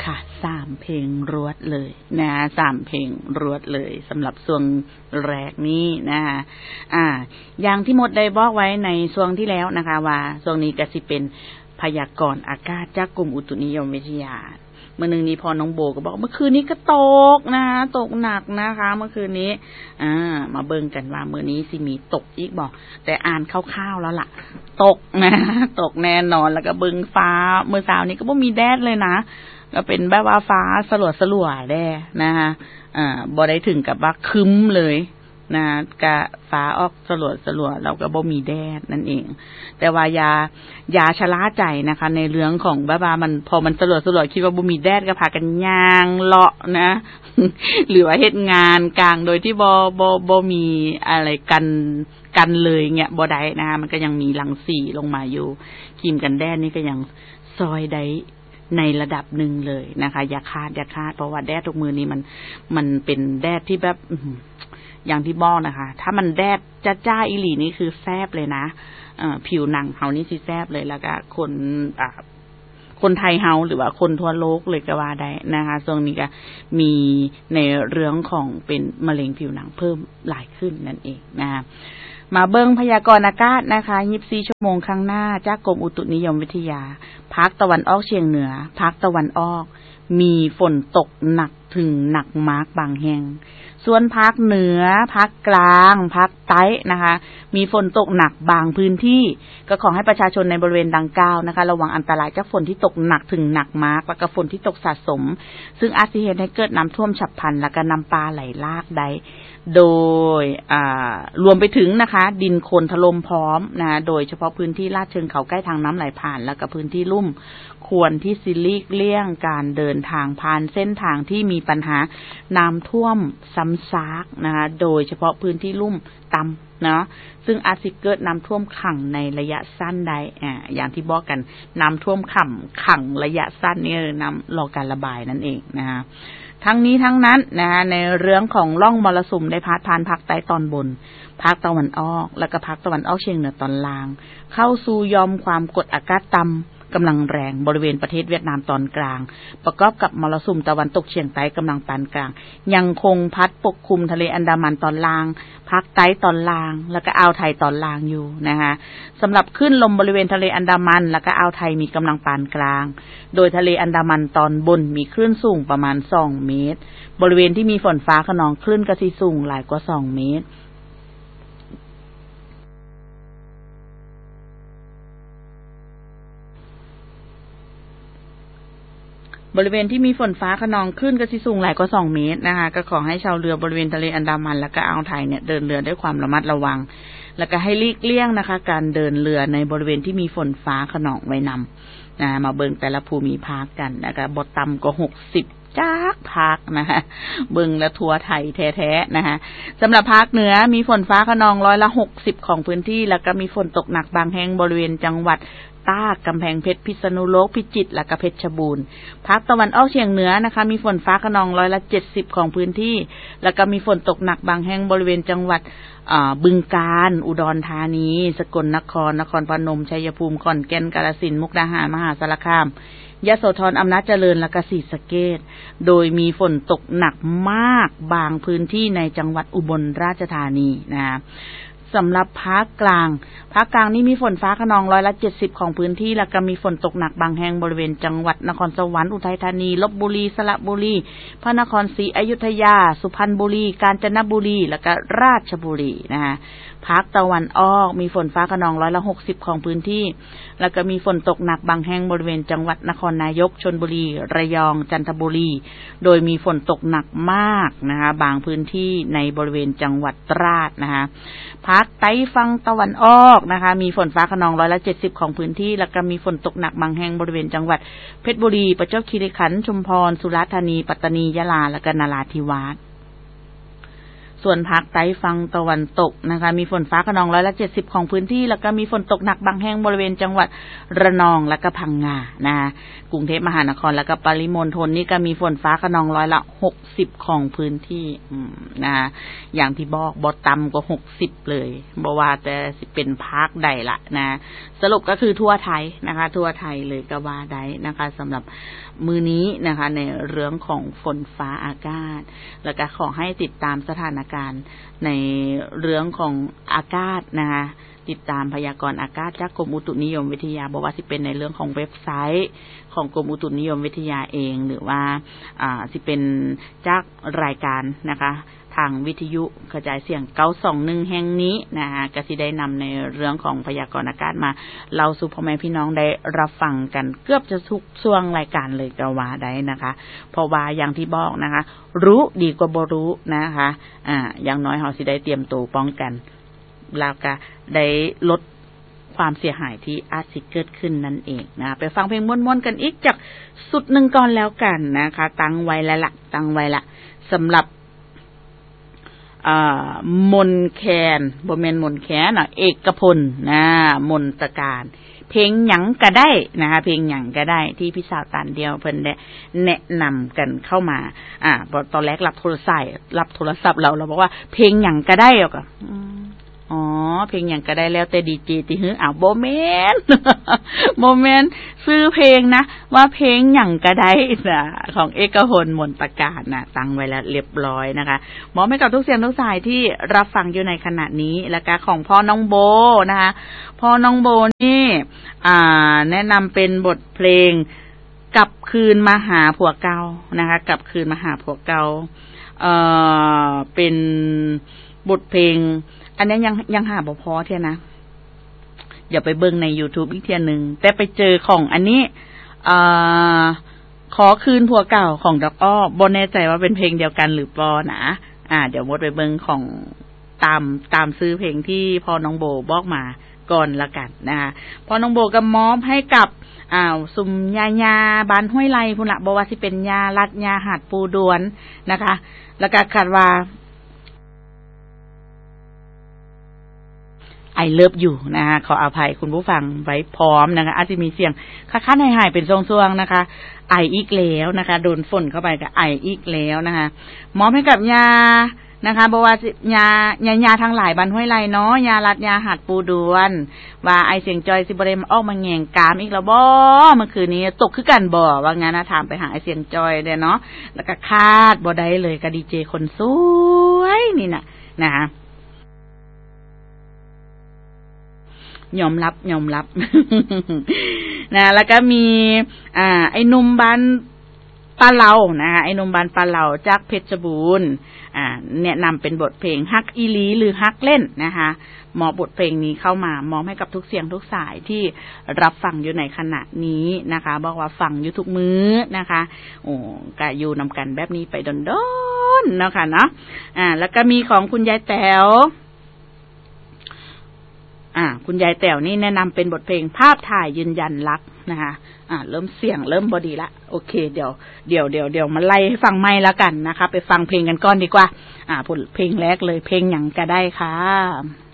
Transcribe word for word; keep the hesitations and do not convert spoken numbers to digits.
ค่ะสามเพลงรวดเลยนะสามเพลงรวดเลยสำหรับช่วงแรกนี้นะคะอ่าอย่างที่หมดได้บอกไว้ในช่วงที่แล้วนะคะว่าช่วงนี้ก็สิเป็นพยากรณ์อากาศจากกรมอุตุนิยมวิทยาเมื่อนึงนี้พอน้องโบก็บอกเมื่อคืนนี้ก็ตกนะตกหนักนะคะเมื่อคืนนี้อ่ามาเบิ่งกันว่ามื้อนี้สิมีตกอีกบ่แต่อ่านคร่าวๆแล้วล่ะตกนะตกแน่นอนแล้วก็เบิ่งฟ้าเมื่อเช้านี้ก็บ่มีแดดเลยนะก็เป็นแบบว่าฟ้าสลัวๆแด้นะคะอ่าบ่ได้ถึงกับว่าครึ้มเลยนะกะฟ้าออกสลัวๆแล้วก็บ่มีแดดนั่นเองแต่ว่าอย่าอย่าชะล่าใจนะคะในเรื่องของแบบว่ามันพอมันสลัวๆคิดว่าบ่มีแดดก็พากันย่างเลาะนะ หรือว่าเฮ็ดงานกลางโดยที่บ่บ่บ่มีอะไรกันกันเลยเงี้ยบ่ได้นะคะมันก็ยังมีรังสีลงมาอยู่ครีมกันแดดนี่ก็ยังซอยได้ในระดับหนึ่งเลยนะคะอย่าคาดอย่าคาดเพราะว่าแดดทุกมือนี้มันมันเป็นแดดที่แบบอย่างที่บอกนะคะถ้ามันแดดจ้าๆอีหลีนี่คือแซบเลยนะเอ่อผิวหนังเฮานี่สิแซบเลยแล้วก็คนอ่าคนไทยเฮาหรือว่าคนทั่วโลกเลยก็ว่าได้นะคะช่วงนี้ก็มีในเรื่องของเป็นมะเร็งผิวหนังเพิ่มหลายขึ้นนั่นเองนะคะมาเบิ่งพยากรณ์อากาศนะคะยี่สิบสี่ชั่วโมงข้างหน้าจากกรมอุตุนิยมวิทยาภาคตะวันออกเฉียงเหนือภาคตะวันออกมีฝนตกหนักถึงหนักมากบางแห่งส่วนภาคเหนือภาคกลางภาคใต้นะคะมีฝนตกหนักบางพื้นที่ก็ขอให้ประชาชนในบริเวณดังกล่าวนะคะระวังอันตรายจากฝนที่ตกหนักถึงหนักมากและก็ฝนที่ตกสะสมซึ่งอาจสิเฮ็ดให้เกิดน้ำท่วมฉับพลันและก็น้ำป่าไหลหลากได้โดยอ่ารวมไปถึงนะคะดินโคลนถล่มพร้อมนะโดยเฉพาะพื้นที่ลาดเชิงเขาใกล้ทางน้ำไหลผ่านแล้วก็พื้นที่ลุ่มควรที่สิหลีกเลี่ยงการเดินทางผ่านเส้นทางที่มีปัญหาน้ำท่วมซ้ำซากนะคะโดยเฉพาะพื้นที่ลุ่มต่ำเนาะซึ่งอาจสิเกิดน้ำท่วมขังในระยะสั้นได้อ่าอย่างที่บอกกันน้ำท่วมขังขังระยะสั้นนี่น้ำรอการระบายนั่นเองนะคะทั้งนี้ทั้งนั้นนะคะในเรื่องของร่องมรสุมได้พาดผ่านภาคใต้ตอนบนภาคตะวันออกและก็ภาคตะวันออกเฉียงเหนือตอนล่างเข้าสู่ยอมความกดอากาศต่ำกำลังแรงบริเวณประเทศเวียดนามตอนกลางประกอบกับมรสุมตะวันตกเฉียงใต้กำลังปานกลางยังคงพัดปกคลุมทะเลอันดามันตอนล่างภาคใต้ตอนล่างแล้วก็อ่าวไทยตอนล่างอยู่นะคะสำหรับคลื่นลมบริเวณทะเลอันดามันแล้วก็อ่าวไทยมีกำลังปานกลางโดยทะเลอันดามันตอนบนมีคลื่นสูงประมาณสองเมตรบริเวณที่มีฝนฟ้าคะนองคลื่นก็สิสูงหลายกว่าสองเมตรบริเวณที่มีฝนฟ้าคะนองคลื่นก็สิสูงหลายกว่าสองเมตรนะคะก็ขอให้ชาวเรือบริเวณทะเลอันดามันและก็อ่าวไทยเนี่ยเดินเรือด้วยความระมัดระวังแล้วก็ให้หลีกเลี่ยงนะคะการเดินเรือในบริเวณที่มีฝนฟ้าคะนองไว้นำนะมาเบิ่งแต่ละภูมิภาคกันนะคะบ่ต่ำกว่าหกสิบจากภาคนะคะเบิ่งและทั่วไทยแท้ๆนะคะสำหรับภาคเหนือมีฝนฟ้าคะนองร้อยละหกสิบของพื้นที่แล้วก็มีฝนตกหนักบางแห่งบริเวณจังหวัดตากกำแพงเพชรพิษณุโลกพิจิตรและก็เพชรบูรณ์ภาคตะวันออกเฉียงเหนือนะคะมีฝนฟ้าคะนองร้อยละเจ็ดสิบของพื้นที่แล้วก็มีฝนตกหนักบางแห่งบริเวณจังหวัดอ่าบึงกาฬอุดรธานีสกลนครนครพนมชัยภูมิขอนแก่นกาฬสินธุ์มุกดาหารมหาสารคามยโสธรอำนาจเจริญและก็ศรีสะเกษโดยมีฝนตกหนักมากบางพื้นที่ในจังหวัดอุบลราชธานีนะสำหรับภาคกลางภาคกลางนี่มีฝนฟ้าคะนองร้อยละเจ็ดสิบของพื้นที่แล้วก็มีฝนตกหนักบางแห่งบริเวณจังหวัดนครสวรรค์อุทัยธานีลพบุรีสระบุรีพระนครศรีอยุธยาสุพรรณบุรีกาญจนบุรีแล้วก็ราชบุรีนะคะภาคตะวันออกมีฝนฟ้าคะนองร้อยละหกสิบของพื้นที่แล้วก็มีฝนตกหนักบางแห่งบริเวณจังหวัดนครนายกชลบุรีระยองจันทบุรีโดยมีฝนตกหนักมากนะคะบางพื้นที่ในบริเวณจังหวัดตราดนะคะภาคใต้ฝั่งตะวันออกนะคะมีฝนฟ้าคะนองร้อยละเจ็ดสิบของพื้นที่แล้วก็มีฝนตกหนักบางแห่งบริเวณจังหวัดเพชรบุรีประจวบคีรีขันธ์ชุมพรสุราษฎร์ธานีปัตตานียะลาและก็นราธิวาสส่วนภาคใต้ฝั่งตะวันตกนะคะมีฝนฟ้าคะนองร้อยละเจ็ดสิบของพื้นที่แล้วก็มีฝนตกหนักบางแห่งบริเวณจังหวัดระนองและก็พังงานะคะกรุงเทพมหานครและก็ปริมณฑลนี่ก็มีฝนฟ้าคะนองร้อยละหกสิบของพื้นที่นะคะอย่างที่บอกบ่ต่ำกว่าหกสิบเลยบ่ว่าแต่สิเป็นภาคใดละนะสรุปก็คือทั่วไทยนะคะทั่วไทยเลยก็ว่าได้นะคะสำหรับมื้อนี้นะคะในเรื่องของฝนฟ้าอากาศแล้วก็ขอให้ติดตามสถานการณ์ในเรื่องของอากาศนะคะติดตามพยากรณ์อากาศจากกรมอุตุนิยมวิทยาบอกว่าสิเป็นในเรื่องของเว็บไซต์ของกรมอุตุนิยมวิทยาเองหรือว่าอ่าสิเป็นจากรายการนะคะทางวิทยุกระจายเสียงเก้าสองหนึ่งแห่งนี้นะคะก็สิได้นำในเรื่องของพยากรณ์อากาศมาเล่าสู่พ่อแม่พี่น้องได้รับฟังกันเกือบจะทุกช่วงรายการเลยก็ว่าได้นะคะเพราะว่าอย่างที่บอกนะคะรู้ดีกว่าบ่รู้นะคะอ่าอย่างน้อยเฮาสิได้เตรียมตัวป้องกันแล้วก็ได้ลดความเสียหายที่อาจสิเกิดขึ้นนั่นเองนะไปฟังเพลงม่วนๆกันอีกจากสุดหนึ่งก่อนแล้วกันนะคะตั้งไว้แล้วล่ะตั้งไว้ละสำหรับอ่ามนแคนบ่แม่นมนแคนน่ะเอกพลนะมนตการเพลงหยังก็ได้นะคะเพลงหยังก็ได้ที่พี่สาวตานเดียวเพิ่นได้แนะนำกันเข้ามาอ่าตอนแรกรับโทรศัพท์รับโทรศัพท์เราเราบอกว่าเพลงหยังก็ได้ก็อ๋อเพลงหยังก็ได้แล้วแต่ดีเจติหืออ้าวบ่แม่นบ่แม่นซื้อเพลงนะว่าเพลงหยังก็ได้นะของเอกพลมนตการนะตั้งไว้แล้วเรียบร้อยนะคะมอบให้กับทุกเสียงทุกสายที่รับฟังอยู่ในขณะนี้แล้วก็ของพ่อน้องโบนะคะพ่อน้องโบนี่อ่าแนะนำเป็นบทเพลงกลับคืนมาหาผัวเก่านะคะกลับคืนมาหาผัวเก่าเอ่อเป็นบทเพลงอันนี้ยังยังหาบ่พอเท่านะอย่าไปเบิ่งใน YouTube อีกเที่ยนึงแต่ไปเจอของอันนี้อ่าขอคืนผัวเก่าของดอกอ้อบ่แน่ใจว่าเป็นเพลงเดียวกันหรือบ่นะอ่าเดี๋ยวมดไปเบิ่งของตามตามซื้อเพลงที่พ่อน้องโบบอกมาก่อนละกันนะคะพ่อน้องโบก็มอบให้กับอ้าวซุมยายาบ้านห้วยไร่พุ่นละบ่ว่าสิเป็นยาลัดยาหาดปูดวนนะคะแล้วก็คาดว่าไอเลิฟอยู่นะคะขออภัยคุณผู้ฟังไว้พร้อมนะคะอาจจะมีเสียงคัดๆหายๆเป็นช่วงๆนะคะไออีกแล้วนะคะโดนฝนเข้าไปก็ไออีกแล้วนะคะมอบให้กับยานะคะบอกว่ายายายาทั้งหลายบ้านห้วยไร่เนาะยาลัดยาหัดปูดวนว่าไอเสียงจอยสิบ่ได้ออกมาแง่งกามอีกแล้วบ่เมื่อคืนนี้ตกคือกันบ่ว่างั้นนะถามไปหาไอเสียงจอยเด้เนาะแล้วก็คาดบ่ได้เลยก็ดีเจคนสวยนี่น่ะนะคะยอมรับยอมรับ นะแล้วก็มีอ่าไอ้หนุ่มบ้านปลาเหลานะคะไอ้หนุ่มบ้านปลาเหลาจากเพชรบูรณ์อ่าแนะนำเป็นบทเพลงฮักอีหลีหรือฮักเล่นนะคะมอบบทเพลงนี้เข้ามามอบให้กับทุกเสียงทุกสายที่รับฟังอยู่ในขณะนี้นะคะบอกว่าฟังอยู่ทุกมื้อนะคะโอ้ก็อยู่นำกันแบบนี้ไปดนๆนะคะเนาะอ่าแล้วก็มีของคุณยายแต๋วอ่าคุณยายแต๋วนี่แนะนำเป็นบทเพลงภาพถ่ายยืนยันรักนะคะอ่าเริ่มเสียงเริ่มบอดีละโอเคเดี๋ยวเดี๋ยวเดี๋ยวเดี๋ยวมาไล่ให้ฟังไม่แล้วกันนะคะไปฟังเพลงกันก่อนดีกว่าอ่าเพลงแรกเลยเพลงหยังก็ได้ค่ะ